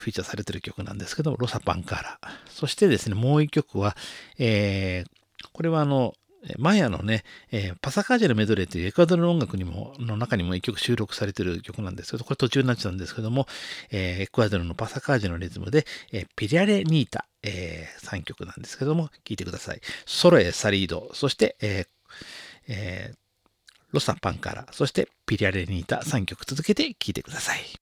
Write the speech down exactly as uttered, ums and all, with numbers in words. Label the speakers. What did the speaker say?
Speaker 1: フィーチャーされてる曲なんですけども、ロサパンカーラ。そしてですね、もう一曲は、えー、これはあの、マヤのね、えーパサカージェのメドレーというエクアドルの音楽にも、の中にも一曲収録されている曲なんですけど、これ途中になっちゃうんですけども、えーエクアドルのパサカージェのリズムで、えーピリャレニータ、えーさんきょくなんですけども、聴いてください。ソロエサリード、そして、えーえーロサパンカラ、そしてピリャレニータさんきょく続けて聴いてください。